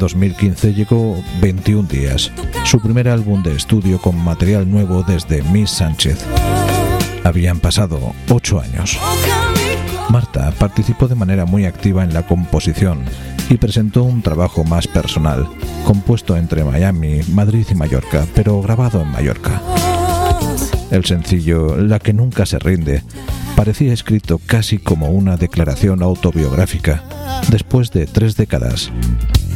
2015 llegó 21 días, su primer álbum de estudio con material nuevo desde Miss Sánchez. Habían pasado 8 años. Marta participó de manera muy activa en la composición y presentó un trabajo más personal, compuesto entre Miami, Madrid y Mallorca, pero grabado en Mallorca. El sencillo La que nunca se rinde parecía escrito casi como una declaración autobiográfica después de 3 décadas.